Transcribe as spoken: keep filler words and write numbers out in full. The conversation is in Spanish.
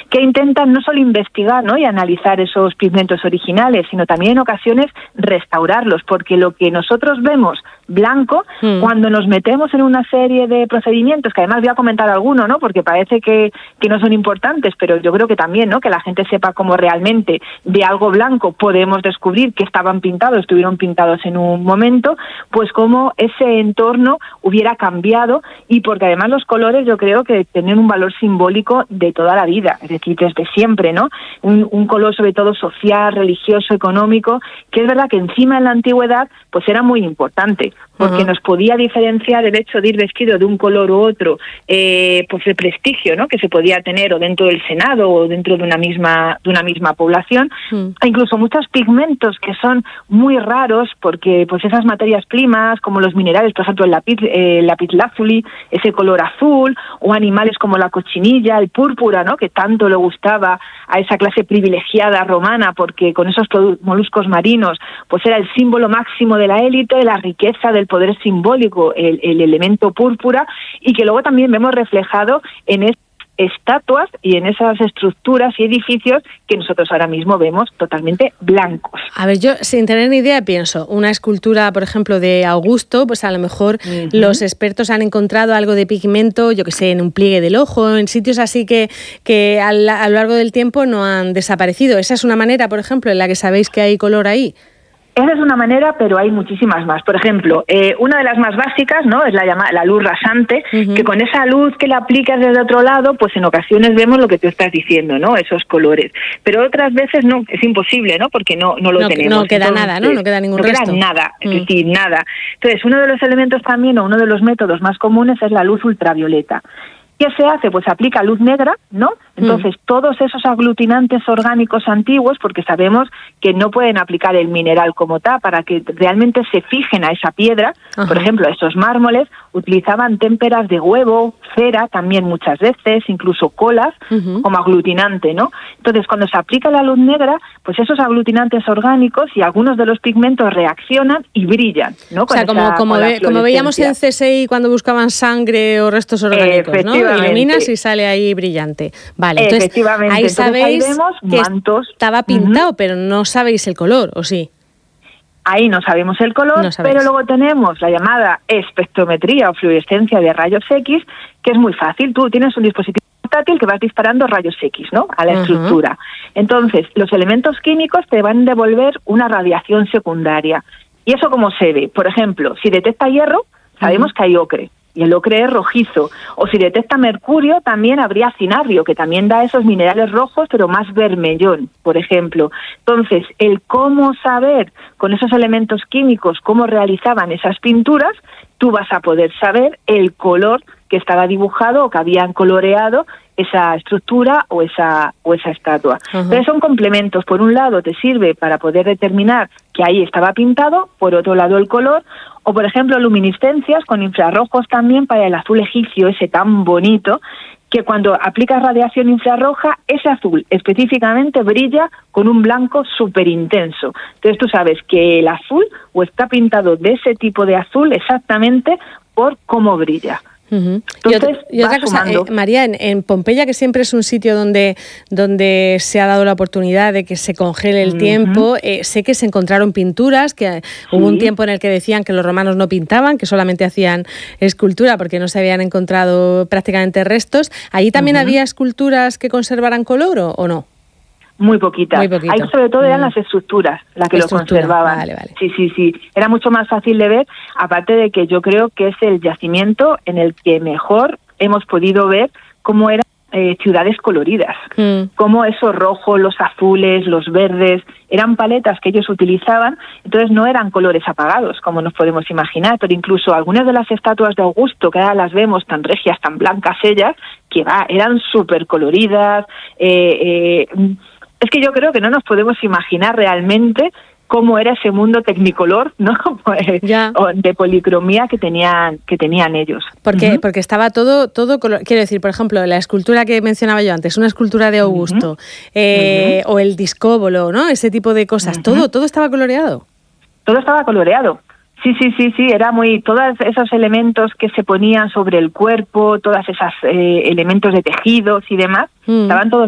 que intentan no solo investigar, ¿no?, y analizar esos pigmentos originales, sino también en ocasiones restaurarlos, porque lo que nosotros vemos blanco, mm. cuando nos metemos en una serie de procedimientos, que además voy a comentar alguno, ¿no?, porque parece que, que no son importantes, pero yo creo que también, ¿no?, que la gente sepa cómo realmente de algo blanco podemos descubrir que estaban pintados, estuvieron pintados en un momento, pues cómo ese entorno hubiera cambiado, y porque además los colores yo creo que tienen un valor simbólico de toda la vida, es decir, desde siempre, ¿no? Un, un color sobre todo social, religioso, económico, que es verdad que encima en la antigüedad pues era muy importante, porque uh-huh. nos podía diferenciar el hecho de ir vestido de un color u otro, eh, pues el prestigio, ¿no?, que se podía tener o dentro del Senado o dentro de una misma de una misma población, uh-huh. e incluso muchos pigmentos que son muy raros, porque pues esas materias primas como los minerales, por ejemplo el lápiz, eh, el lapislázuli, ese color azul, o animales como la cochinilla, el púrpura, ¿no?, que tanto le gustaba a esa clase privilegiada romana, porque con esos produ- moluscos marinos pues era el símbolo máximo de la élite, de la riqueza, del poder simbólico, el, el elemento púrpura, y que luego también vemos reflejado en esas estatuas y en esas estructuras y edificios que nosotros ahora mismo vemos totalmente blancos. A ver, yo sin tener ni idea pienso, una escultura, por ejemplo, de Augusto, pues a lo mejor uh-huh. los expertos han encontrado algo de pigmento, yo que sé, en un pliegue del ojo, en sitios así que, que a, la, a lo largo del tiempo no han desaparecido. Esa es una manera, por ejemplo, en la que sabéis que hay color ahí. Esa es una manera, pero hay muchísimas más. Por ejemplo, eh, una de las más básicas, ¿no?, es la llamada la luz rasante, uh-huh. que con esa luz que la aplicas desde otro lado, pues en ocasiones vemos lo que tú estás diciendo, ¿no?, esos colores. Pero otras veces no, es imposible, ¿no?, porque no no lo no, tenemos. No queda Entonces, nada, ¿no? No queda ningún no resto. No queda nada, es mm. decir, nada. Entonces, uno de los elementos también, o uno de los métodos más comunes es la luz ultravioleta. ¿Qué se hace? Pues se aplica luz negra, ¿no? Entonces, mm. todos esos aglutinantes orgánicos antiguos, porque sabemos que no pueden aplicar el mineral como tal, para que realmente se fijen a esa piedra, Ajá. por ejemplo, a esos mármoles, utilizaban témperas de huevo, cera, también muchas veces, incluso colas, uh-huh. como aglutinante, ¿no? Entonces, cuando se aplica la luz negra, pues esos aglutinantes orgánicos y algunos de los pigmentos reaccionan y brillan, ¿no? O sea, con como, esa, como, ve, como veíamos en C S I cuando buscaban sangre o restos orgánicos, ¿no? Iluminas y sale ahí brillante. Vale, entonces ahí sabéis ahí vemos que mantos. estaba pintado, uh-huh. pero no sabéis el color, ¿o sí? Ahí no sabemos el color, no pero luego tenemos la llamada espectrometría o fluorescencia de rayos X, que es muy fácil. Tú tienes un dispositivo portátil que vas disparando rayos X, ¿no?, a la uh-huh. estructura. Entonces, los elementos químicos te van a devolver una radiación secundaria. ¿Y eso cómo se ve? Por ejemplo, si detecta hierro, sabemos uh-huh. que hay ocre. Y el ocre es rojizo. O si detecta mercurio, también habría cinabrio, que también da esos minerales rojos, pero más vermellón, por ejemplo. Entonces, el cómo saber con esos elementos químicos cómo realizaban esas pinturas, tú vas a poder saber el color que estaba dibujado o que habían coloreado esa estructura o esa o esa estatua. Uh-huh. Entonces son complementos. Por un lado te sirve para poder determinar que ahí estaba pintado, por otro lado el color, o por ejemplo luminiscencias con infrarrojos también para el azul egipcio, ese tan bonito, que cuando aplicas radiación infrarroja, ese azul específicamente brilla con un blanco súper intenso. Entonces tú sabes que el azul o está pintado de ese tipo de azul exactamente por cómo brilla. Uh-huh. Entonces, y, otro, y otra cosa, eh, María, en, en Pompeya, que siempre es un sitio donde, donde se ha dado la oportunidad de que se congele el uh-huh. tiempo, eh, sé que se encontraron pinturas, que sí. hubo un tiempo en el que decían que los romanos no pintaban, que solamente hacían escultura porque no se habían encontrado prácticamente restos. ¿Allí también uh-huh. había esculturas que conservaran color o, o no? Muy poquitas. Muy poquito. Ahí sobre todo eran mm. las estructuras las que Estructura. lo conservaban. Vale, vale. Sí, sí, sí. Era mucho más fácil de ver, aparte de que yo creo que es el yacimiento en el que mejor hemos podido ver cómo eran eh, ciudades coloridas. Mm. Cómo esos rojos, los azules, los verdes, eran paletas que ellos utilizaban, entonces no eran colores apagados, como nos podemos imaginar, pero incluso algunas de las estatuas de Augusto, que ahora las vemos tan regias, tan blancas ellas, que va, eran súper coloridas, eh, eh, es que yo creo que no nos podemos imaginar realmente cómo era ese mundo tecnicolor, ¿no? Pues, de policromía que tenían que tenían ellos. Porque uh-huh. porque estaba todo todo color. Quiero decir, por ejemplo, la escultura que mencionaba yo antes, una escultura de Augusto, uh-huh. eh, uh-huh. o el discóbolo, ¿no? Ese tipo de cosas. Uh-huh. Todo todo estaba coloreado. Todo estaba coloreado. Sí, sí, sí, sí, era muy, todos esos elementos que se ponían sobre el cuerpo, todas esas eh, elementos de tejidos y demás, mm. estaban todos